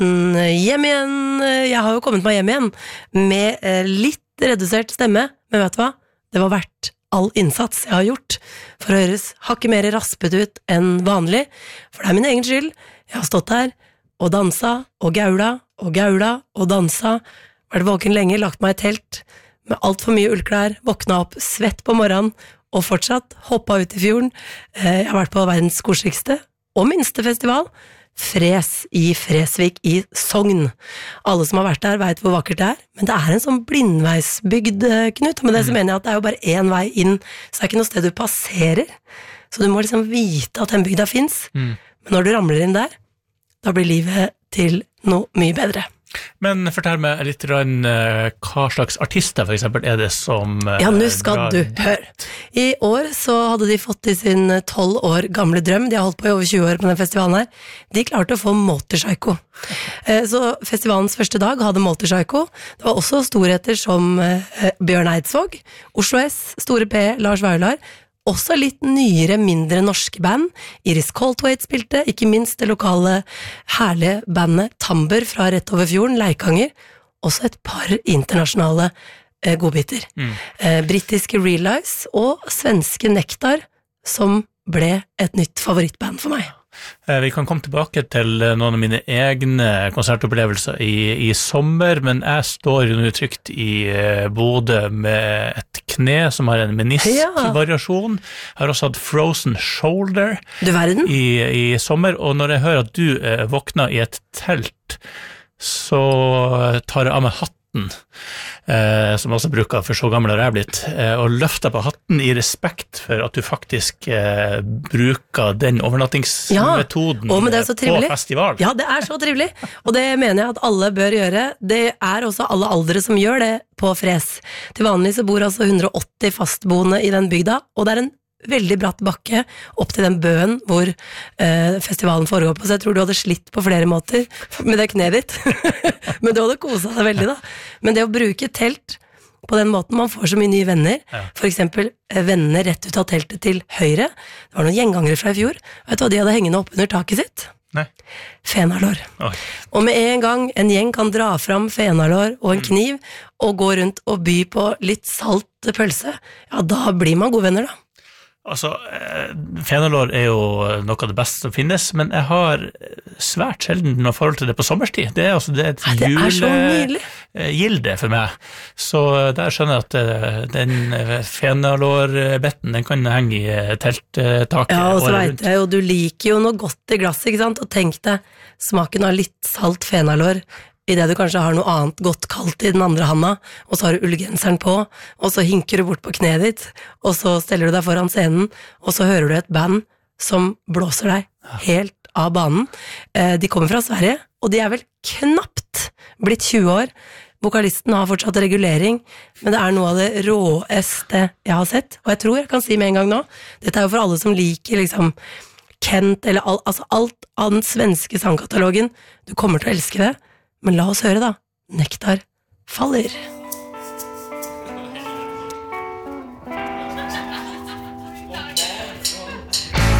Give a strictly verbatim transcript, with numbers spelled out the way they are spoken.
podcasten hjem igjen. Jeg har jo kommet meg hjem igjen med litt redusert stemme, men vet du hva? Det var verdt all innsats jeg har gjort for å høres hakket mer raspet ut enn vanlig, for det er min egen skyld. Jeg har stått her og dansa og gaula og gaula og dansa, vært våken lenge, lagt meg i telt med alt for mye ullklær, våkna opp svett på morgenen og fortsatt hoppa ut i fjorden. Jeg har vært på verdens koseligste og minste festival, Fres i Fresvik i Sogn. Alle som har vært der vet hvor vakkert det er, men det er en sånn blindveisbygd, Knut, og med det så mener jeg at det er jo bare én vei inn, så det er ikke noe sted du passerer, så du må liksom vite at den bygda finnes, mm. men når du ramler inn der, da blir livet til noe mye bedre. Men fortell meg litt rann, hva slags artister for eksempel er det som Ja, nå skal du høre. I år så hadde de fått i sin tolv år gamle drøm, de har holdt på i over tjue år på den festivalen her, de klarte å få Motorpsycho. Så festivalens første dag hadde Motorpsycho, det var også storheter som Bjørn Eidsvåg, Oslo S, Store P, Lars Vaular, også litt nyere, mindre norske band. Iris Coltwaite spilte, ikke minst det lokale herlige bandet Tamber fra rett over fjorden, Leikanger. Også et par internasjonale eh, godbiter. Mm. Eh, Brittiske Realize og svenske Nektar, som ble et nytt favorittband for meg. Vi kan komme tilbake til noen av mine egne konsertopplevelser i, i sommer, men jeg står jo nå trygt i Bodø med et kne som har en meniskvariasjon. Jeg har også hatt frozen shoulder i, i sommer, og når jeg hører at du eh, våkner i et telt, så tar jeg av meg hatten, eh, som også bruker for så gammel har jeg blitt, eh, og løfter på hatten i respekt for at du faktisk eh, bruker den overnattingsmetoden ja, på festival. Ja, det er så trivelig, og det mener jeg at alle bør gjøre. Det er også alle aldre som gjør det på Fres. Til vanlig så bor altså hundre og åtti fastboende i den bygda, og det er en veldig bratt bakke opp til den bøen hvor eh, festivalen foregår på, så jeg tror du hadde slitt på flere måter med det kneet ditt, men du hadde koset deg veldig da. Men det å bruke telt på den måten, man får så mye nye venner, ja. For eksempel eh, vennene rett ut av teltet til høyre, det var noen gjengangere fra i fjor, vet du hva de hadde hengende opp under taket sitt? Nei. Fenalår. Oi. Og med en gang en gjeng kan dra fram fenalår og en kniv, og gå rundt og by på litt salt pølse, ja, da blir man gode venner da. Altså, fenalår er jo noe av det beste som finnes, men jeg har svært sjelden noe forhold til det på sommerstid. Det er, altså, det er et julegilde for meg. Så der skjønner jeg at den fenalårbetten, den kan henge i telttaket. Ja, og så vet jeg jo, du liker jo noe godt i glass, ikke sant? Og tenk deg smaken av litt salt fenalår, i det du kanskje har noe annet godt kaldt i den andre handa, og så har du ullgenseren på, og så hinker du bort på kneet ditt, og så steller du deg foran scenen, og så hører du et band som blåser deg helt av banen. De kommer fra Sverige, og de er vel knapt blitt tjue år. Vokalisten har fortsatt regulering, men det er noe av det råeste jeg har sett, og jeg tror jeg kan si med en gang nå, dette er jo for alle som liker liksom Kent, eller all, altså alt av den svenske sangkatalogen, du kommer til å elske det. Men la oss høre da, Nektar faller.